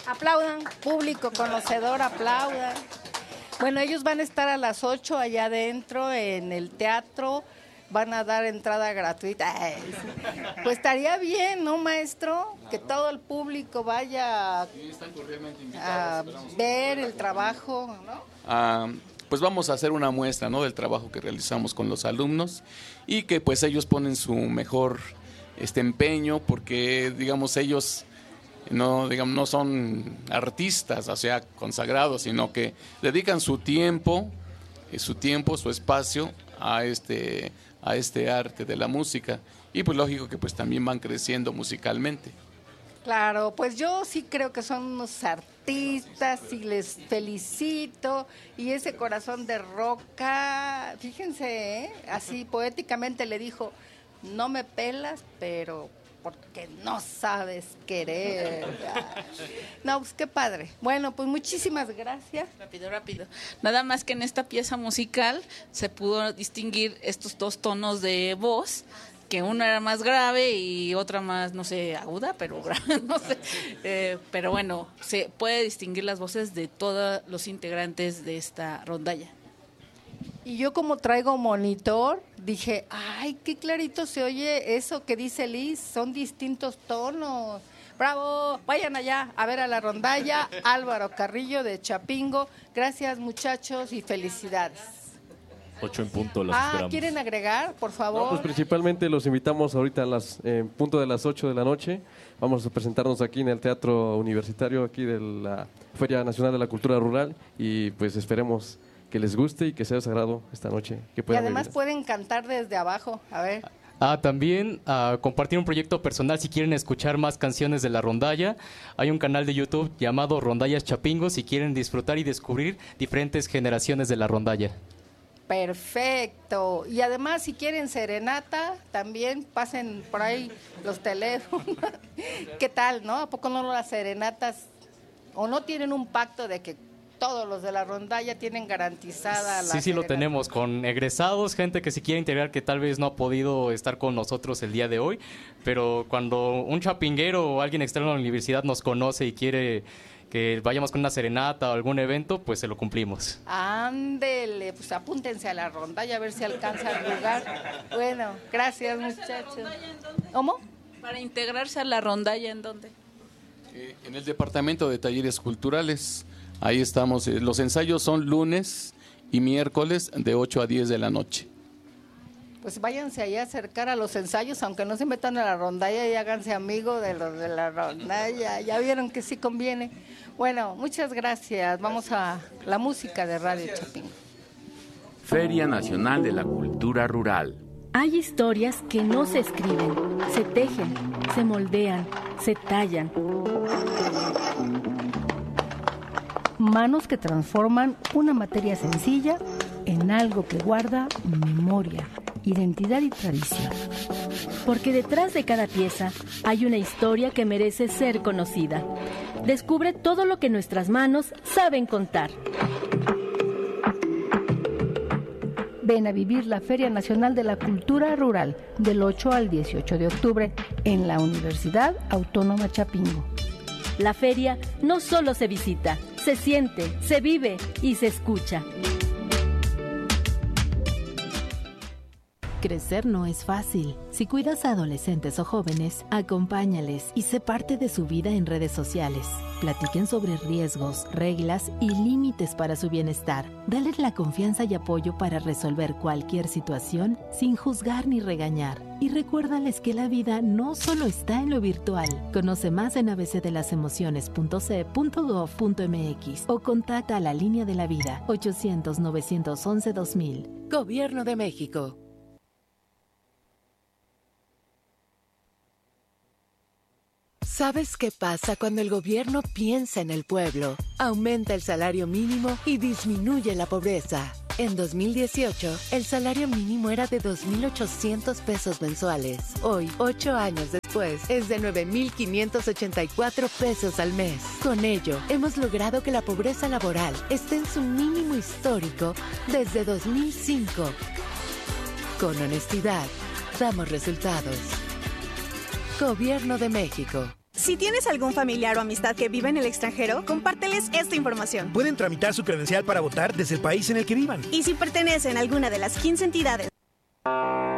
Aplaudan, público conocedor, aplaudan. Bueno, ellos van a estar a las 8 allá adentro en el teatro, van a dar entrada gratuita. Pues estaría bien, ¿no, maestro? Que todo el público vaya a ver el trabajo, ¿no? Pues vamos a hacer una muestra, ¿no?, del trabajo que realizamos con los alumnos y que pues ellos ponen su mejor empeño, porque digamos ellos no son artistas, o sea, consagrados, sino que dedican su tiempo, su espacio a este arte de la música, y pues lógico que pues también van creciendo musicalmente. Claro, pues yo sí creo que son unos artistas y les felicito, y ese corazón de roca, fíjense, así poéticamente le dijo, no me pelas, pero porque no sabes querer. No, pues qué padre. Bueno, pues muchísimas gracias. Rápido. Nada más que en esta pieza musical se pudo distinguir estos dos tonos de voz, que una era más grave y otra más, no sé, aguda, pero grave, no sé. Pero bueno, se puede distinguir las voces de todos los integrantes de esta rondalla. Y yo, como traigo monitor, dije, ay, qué clarito se oye eso que dice Liz, son distintos tonos. ¡Bravo! Vayan allá a ver a la rondalla. Álvaro Carrillo de Chapingo. Gracias, muchachos, y felicidades. 8 en punto, las esperamos. ¿Quieren agregar, por favor? No, pues principalmente los invitamos ahorita en punto de las 8 de la noche. Vamos a presentarnos aquí en el Teatro Universitario, aquí de la Feria Nacional de la Cultura Rural, y pues esperemos que les guste y que sea de sagrado esta noche. Y además pueden cantar desde abajo, a ver. También compartir un proyecto personal si quieren escuchar más canciones de la rondalla. Hay un canal de YouTube llamado Rondallas Chapingo si quieren disfrutar y descubrir diferentes generaciones de la rondalla. Perfecto. Y además, si quieren serenata, también pasen por ahí los teléfonos. ¿Qué tal, no? ¿A poco no las serenatas o no tienen un pacto de que todos los de la rondalla tienen garantizada la Sí, serenata? lo tenemos con egresados, gente que se quiere integrar que tal vez no ha podido estar con nosotros el día de hoy, pero cuando un chapinguero o alguien externo a la universidad nos conoce y quiere que vayamos con una serenata o algún evento, pues se lo cumplimos. Ándele, pues apúntense a la rondalla a ver si alcanza el lugar. Bueno, gracias, muchachos. ¿Cómo? Para integrarse a la rondalla, ¿en dónde? En el Departamento de Talleres Culturales. Ahí estamos. Los ensayos son lunes y miércoles de 8 a 10 de la noche. Pues váyanse allá a acercar a los ensayos, aunque no se metan a la rondalla, y háganse amigos de los de la rondalla. Ya vieron que sí conviene. Bueno, muchas gracias. Vamos a la música de Radio Chapingo. Feria Nacional de la Cultura Rural. Hay historias que no se escriben, se tejen, se moldean, se tallan. Manos que transforman una materia sencilla en algo que guarda memoria, identidad y tradición. Porque detrás de cada pieza hay una historia que merece ser conocida. Descubre todo lo que nuestras manos saben contar. Ven a vivir la Feria Nacional de la Cultura Rural del 8 al 18 de octubre en la Universidad Autónoma Chapingo. La feria no solo se visita, se siente, se vive y se escucha. Crecer no es fácil. Si cuidas a adolescentes o jóvenes, acompáñales y sé parte de su vida en redes sociales. Platiquen sobre riesgos, reglas y límites para su bienestar. Dales la confianza y apoyo para resolver cualquier situación sin juzgar ni regañar. Y recuérdales que la vida no solo está en lo virtual. Conoce más en abcdelasemociones.ce.gov.mx o contacta a la Línea de la Vida 800-911-2000. Gobierno de México. ¿Sabes qué pasa cuando el gobierno piensa en el pueblo? Aumenta el salario mínimo y disminuye la pobreza. En 2018, el salario mínimo era de 2.800 pesos mensuales. Hoy, 8 años después, es de 9.584 pesos al mes. Con ello, hemos logrado que la pobreza laboral esté en su mínimo histórico desde 2005. Con honestidad, damos resultados. Gobierno de México. Si tienes algún familiar o amistad que vive en el extranjero, compárteles esta información. Pueden tramitar su credencial para votar desde el país en el que vivan. Y si pertenecen a alguna de las 15 entidades